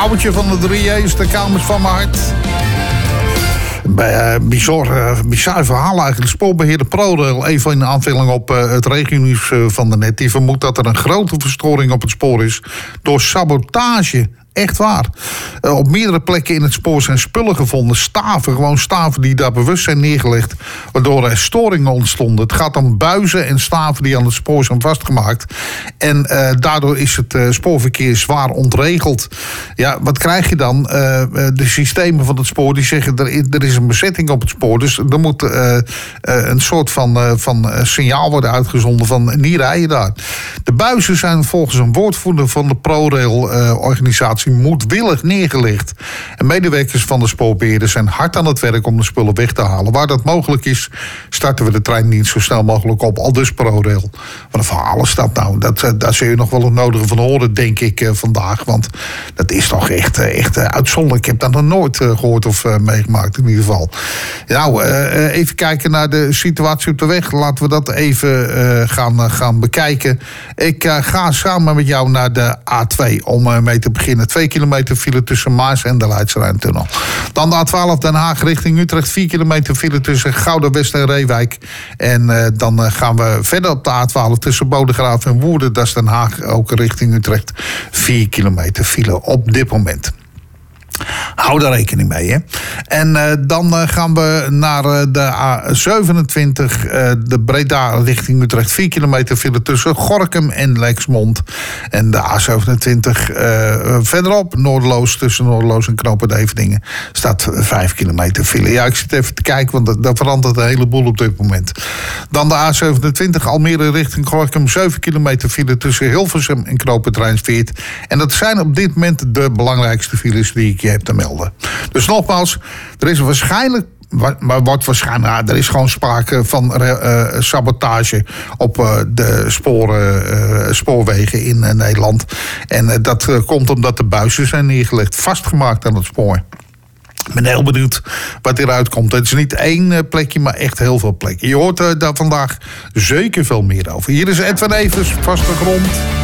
oudje van de 3 is de kamers van mijn hart. Bizar verhaal eigenlijk. Spoorbeheerder ProRail, even in aanvulling op het regionieuws van de net. Die vermoedt dat er een grote verstoring op het spoor is door sabotage. Echt waar. Op meerdere plekken in het spoor zijn spullen gevonden. Staven die daar bewust zijn neergelegd. Waardoor er storingen ontstonden. Het gaat om buizen en staven die aan het spoor zijn vastgemaakt. En daardoor is het spoorverkeer zwaar ontregeld. Ja, wat krijg je dan? De systemen van het spoor die zeggen er is een bezetting op het spoor. Dus er moet een soort van signaal worden uitgezonden van niet rijden daar. De buizen zijn volgens een woordvoerder van de ProRail-organisatie moedwillig neergelegd. En medewerkers van de spoorbeheerder zijn hard aan het werk om de spullen weg te halen. Waar dat mogelijk is, starten we de treindienst zo snel mogelijk op. Aldus ProRail. Wat een verhaal is dat nou? Daar zul je nog wel het nodige van horen, denk ik, vandaag. Want dat is toch echt uitzonderlijk. Ik heb dat nog nooit gehoord of meegemaakt, in ieder geval. Nou, even kijken naar de situatie op de weg. Laten we dat even gaan bekijken. Ik ga samen met jou naar de A2 om mee te beginnen. 2 kilometer file tussen Maas en de Leidse Rijntunnel. Dan de A12 Den Haag richting Utrecht. 4 kilometer file tussen Gouda West en Reewijk. En dan gaan we verder op de A12 tussen Bodegraaf en Woerden. Dat is Den Haag ook richting Utrecht. 4 kilometer file op dit moment. Hou daar rekening mee, hè. En dan gaan we naar de A27, de Breda richting Utrecht. 4 kilometer file tussen Gorinchem en Lexmond. En de A27 verderop, Noorderloos, tussen Noorderloos en Knooppunt Eveningen, staat 5 kilometer file. Ja, ik zit even te kijken, want daar verandert een heleboel op dit moment. Dan de A27, Almere richting Gorinchem. 7 kilometer file tussen Hilversum en Knooppunt Rijnsweert. En dat zijn op dit moment de belangrijkste files die ik je heb te melden. Dus nogmaals, er is waarschijnlijk, er is gewoon sprake van sabotage op de spoorwegen in Nederland. En dat komt omdat de buizen zijn neergelegd, vastgemaakt aan het spoor. Ik ben heel benieuwd wat hieruit komt. Het is niet één plekje, maar echt heel veel plekken. Je hoort daar vandaag zeker veel meer over. Hier is Edwin Evers, Vaste Grond.